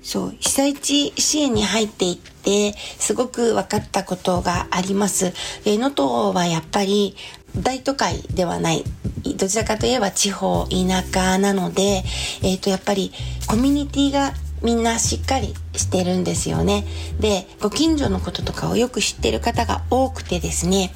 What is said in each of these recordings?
被災地支援に入っていってすごく分かったことがあります。能登はやっぱり大都会ではない、どちらかといえば地方田舎なので、やっぱりコミュニティがみんなしっかりしてるんですよね。で、ご近所のこととかをよく知ってる方が多くてですね、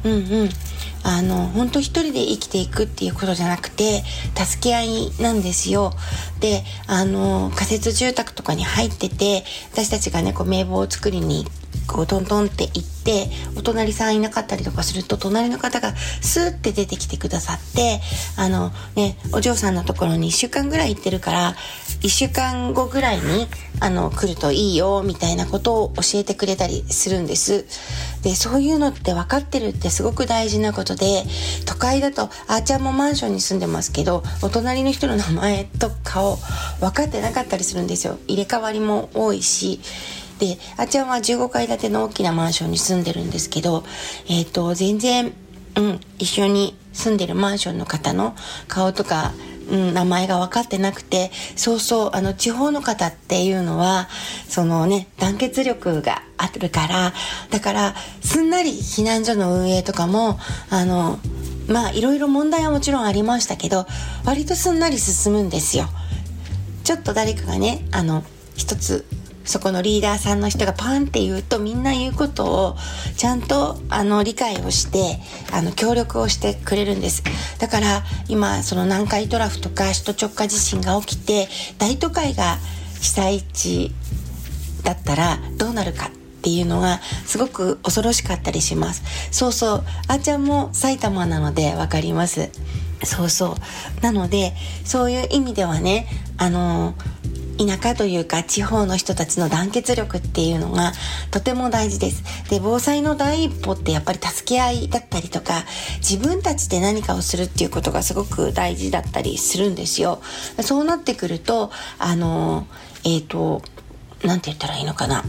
本当一人で生きていくっていうことじゃなくて助け合いなんですよ。で、仮設住宅とかに入ってて、私たちがね名簿を作りにトントンって行ってお隣さんいなかったりとかすると、隣の方がスーって出てきてくださって、お嬢さんのところに1週間ぐらい行ってるから1週間後ぐらいに来るといいよみたいなことを教えてくれたりするんです。で、そういうのって分かってるってすごく大事なことで、都会だとあーちゃんもマンションに住んでますけど、お隣の人の名前とかを分かってなかったりするんですよ。入れ替わりも多いし。で、あーちゃんは15階建ての大きなマンションに住んでるんですけど、全然、一緒に住んでるマンションの方の顔とか、名前が分かってなくて、地方の方っていうのは団結力があるから、だからすんなり避難所の運営とかもいろいろ問題はもちろんありましたけど、割とすんなり進むんですよ。ちょっと誰かがね一つそこのリーダーさんの人がパンって言うと、みんな言うことをちゃんと理解をして協力をしてくれるんです。だから今南海トラフとか首都直下地震が起きて大都会が被災地だったらどうなるかっていうのがすごく恐ろしかったりします。あーちゃんも埼玉なのでわかります。なのでそういう意味ではね、田舎というか地方の人たちの団結力っていうのがとても大事です。で、防災の第一歩ってやっぱり助け合いだったりとか、自分たちで何かをするっていうことがすごく大事だったりするんですよ。そうなってくるとなんて言ったらいいのかな、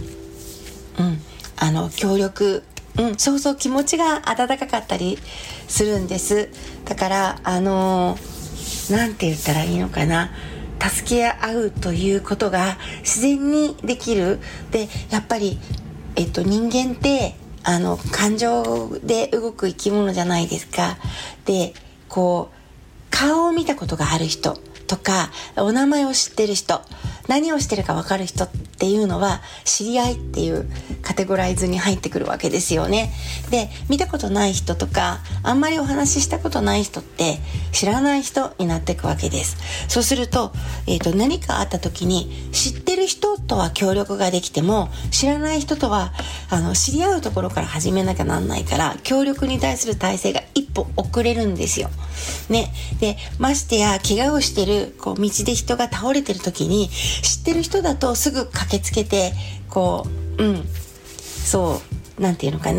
協力、気持ちが温かかったりするんです。だからなんて言ったらいいのかな、助け合うということが自然にできる。で、やっぱり、人間って感情で動く生き物じゃないですか。で、顔を見たことがある人とか、お名前を知ってる人、何をしてるか分かる人っていうのは知り合いっていうカテゴライズに入ってくるわけですよね。で、見たことない人とかあんまりお話ししたことない人って知らない人になっていくわけです。そうすると、何かあった時に知ってる人とは協力ができても、知らない人とは知り合うところから始めなきゃなんないから、協力に対する体制が一歩遅れるんですよね。で、ましてや怪我をしてる道で人が倒れてる時に知ってる人だとすぐ駆けつけてなんていうのかな、